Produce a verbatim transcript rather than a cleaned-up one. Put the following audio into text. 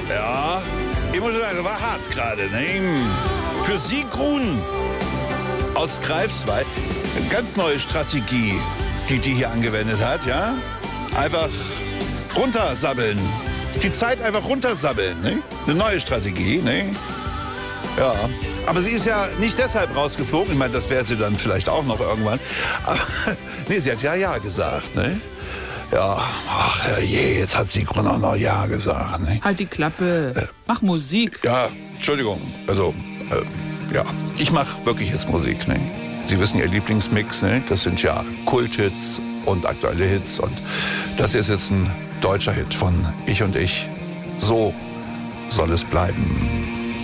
Ja, ich muss sagen, war hart gerade. Ne? Für Sigrun aus Greifswald, eine ganz neue Strategie, die die hier angewendet hat, ja? Einfach runtersabbeln. Die Zeit einfach runtersabbeln, ne? Eine neue Strategie, ne? Ja, aber sie ist ja nicht deshalb rausgeflogen. Ich meine, das wäre sie dann vielleicht auch noch irgendwann. Aber nee, sie hat ja Ja gesagt, ne? Ja, ach herrje, jetzt hat Sigrun auch noch Ja gesagt, ne? Halt die Klappe, äh, mach Musik. Ja, Entschuldigung, also, äh, ja, ich mach wirklich jetzt Musik, ne? Sie wissen, Ihr Lieblingsmix, ne? Das sind ja Kulthits und aktuelle Hits. Und das ist jetzt ein deutscher Hit von Ich und Ich. So soll es bleiben.